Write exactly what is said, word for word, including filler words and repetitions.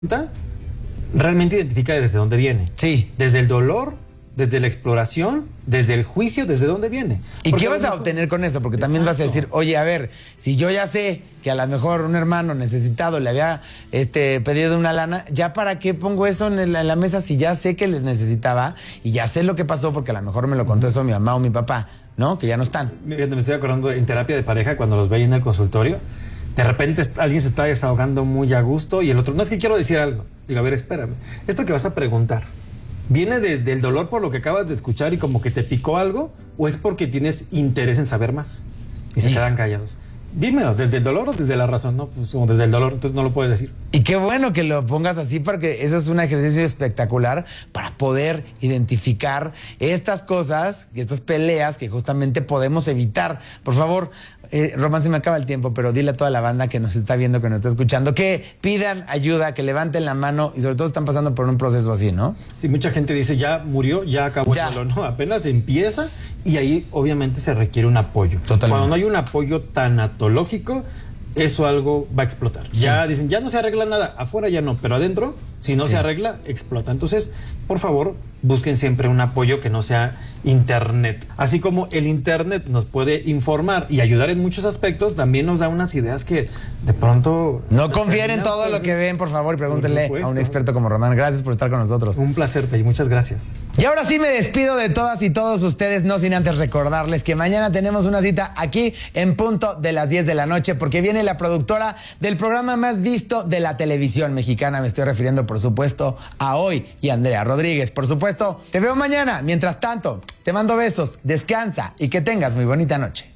realmente identifica desde dónde viene. Sí. Desde el dolor, desde la exploración, desde el juicio, desde dónde viene. ¿Y Porque qué vas a mejor... obtener con eso? Porque también Exacto. vas a decir, oye, a ver, si yo ya sé que a lo mejor un hermano necesitado le había este, pedido una lana, ¿ya para qué pongo eso en, el, en la mesa si ya sé que les necesitaba y ya sé lo que pasó porque a lo mejor me lo contó eso mi mamá o mi papá, ¿no? Que ya no están. Mira, me estoy acordando en terapia de pareja cuando los veía en el consultorio. De repente alguien se está desahogando muy a gusto y el otro, no, es que quiero decir algo. Digo, a ver, espérame. Esto que vas a preguntar, ¿viene desde el dolor por lo que acabas de escuchar y como que te picó algo? ¿O es porque tienes interés en saber más? Y se sí. quedan callados. Dímelo, ¿desde el dolor o desde la razón? No, pues como desde el dolor, entonces no lo puedes decir. Y qué bueno que lo pongas así, porque eso es un ejercicio espectacular para poder identificar estas cosas, estas peleas que justamente podemos evitar. Por favor, eh, Román, se me acaba el tiempo, pero dile a toda la banda que nos está viendo, que nos está escuchando, que pidan ayuda, que levanten la mano y sobre todo están pasando por un proceso así, ¿no? Sí, mucha gente dice, ya murió, ya acabó ya. el dolor. No, apenas empieza y ahí obviamente se requiere un apoyo. Totalmente. Cuando no hay un apoyo tanatológico, eso algo va a explotar. Sí. Ya dicen, ya no se arregla nada, afuera ya no, pero adentro, si no sí. se arregla, explota. Entonces, por favor, busquen siempre un apoyo que no sea internet. Así como el internet nos puede informar y ayudar en muchos aspectos, también nos da unas ideas que de pronto... No confíen en todo lo que ven, por favor, y pregúntenle a un experto como Román. Gracias por estar con nosotros. Un placer, Pei, muchas gracias. Y ahora sí me despido de todas y todos ustedes, no sin antes recordarles que mañana tenemos una cita aquí en punto de las diez de la noche, porque viene la productora del programa más visto de la televisión mexicana. Me estoy refiriendo, por supuesto, a Hoy y Andrea Rodríguez. Por supuesto, te veo mañana. Mientras tanto, te mando besos, descansa y que tengas muy bonita noche.